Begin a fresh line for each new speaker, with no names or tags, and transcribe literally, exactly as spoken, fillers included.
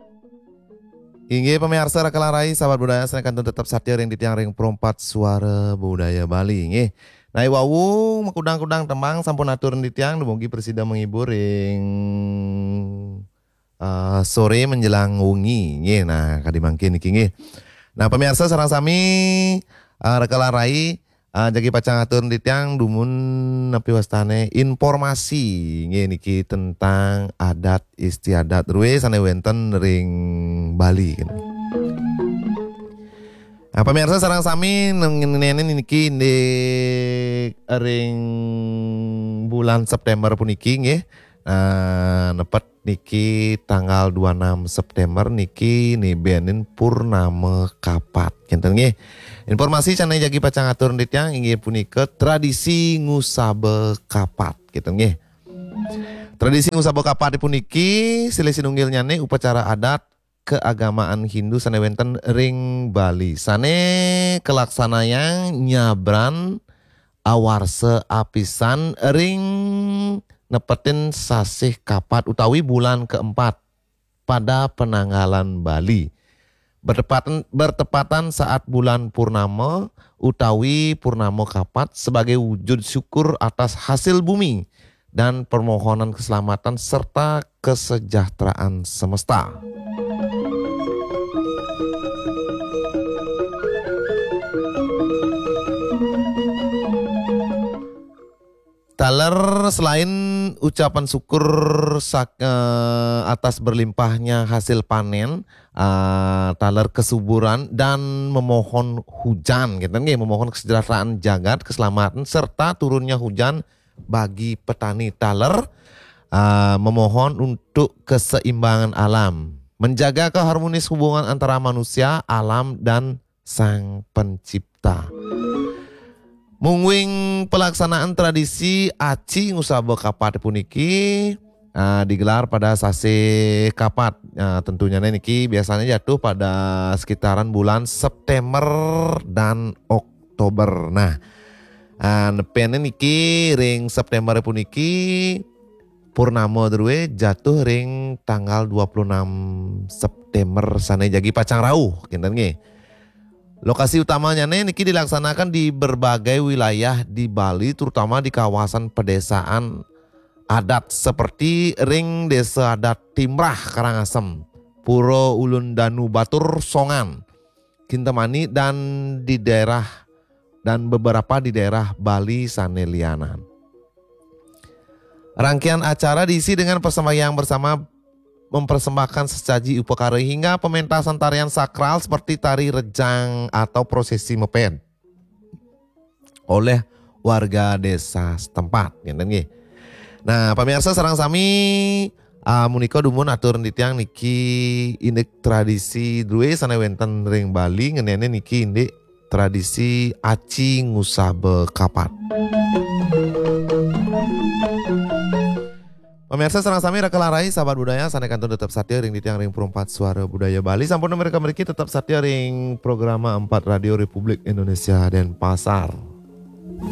Inggih pemirsa Rakelarai sahabat budaya saya kantun tetap satya ring di tiang ring perempat suara budaya Bali nggih. Nah wawung makudang-kudang temang sampun atur di tiang dumugi presida menghibur ring uh, sore menjelang wengi nggih. Nah kadimangkin iki nggih. Nah pemirsa sareng sami uh, Rakelarai uh, jagi pacang atur di tiang dumun nepi wastane informasi nggih niki tentang adat istiadat ruwe sane wenten ring Bali gitu. Nah, pemirsa sareng sami nenen niki di ring bulan September puniki nggih. Nah, nepet niki tanggal dua puluh enam September niki nibenin purnama kapat. Kinten nggih. Informasi cenah jagi pacang atur dityang inggih punika tradisi ngusabe kapat gitu nggih. Tradisi ngusabe kapat puniki silih sinunggil nyane upacara adat keagamaan Hindu sane wenten ring Bali. Sane kelaksanayang nyabran awarse apisan ring nepetin sasih kapat utawi bulan keempat pada penanggalan Bali. Bertepatan, bertepatan saat bulan purnama utawi purnama kapat sebagai wujud syukur atas hasil bumi dan permohonan keselamatan serta kesejahteraan semesta. Taler selain ucapan syukur sak, eh, atas berlimpahnya hasil panen, eh, taler kesuburan dan memohon hujan, gitu nggih, memohon kesejahteraan jagat, keselamatan serta turunnya hujan bagi petani. Taler eh, memohon untuk keseimbangan alam, menjaga keharmonis hubungan antara manusia, alam dan sang pencipta. Mungwing pelaksanaan tradisi aci ngusabe kapat puniki uh, digelar pada sase kapat. Uh, tentunya niki biasanya jatuh pada sekitaran bulan September dan Oktober. Nah, uh, nepene niki ring September puniki purnama druwe jatuh ring tanggal dua puluh enam September sane jagi pacang rauh kinten nggih. Lokasi utamanya nih niki dilaksanakan di berbagai wilayah di Bali, terutama di kawasan pedesaan adat seperti ring Desa Adat Timrah Karangasem, Puro Ulun Danu Batur Songan, Kintamani dan di daerah dan beberapa di daerah Bali Sanelianan. Rangkaian acara diisi dengan persembahyaan bersama mempersembahkan sesaji upakara hingga pementasan tarian sakral seperti tari rejang atau prosesi mepet oleh warga desa setempat. Nah pemirsa sareng sami uh, munika dumun atur nditiang niki indek tradisi duwe sane wenten ring Bali ngenene niki indek tradisi aci ngusabe kapat. Pemirsa sareng sami Rakelarai sahabat budaya sane kantun tetap satya ring di tiang ring perempat suara budaya Bali sampun mereka mereka tetap satya ring programa empat Radio Republik Indonesia Denpasar.